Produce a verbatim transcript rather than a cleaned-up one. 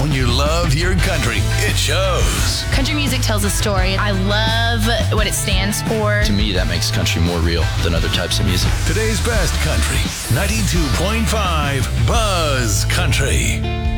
When you love your country, it shows. Country music tells a story. I love what it stands for. To me, that makes country more real than other types of music. Today's best country, ninety-two point five Buzz Country.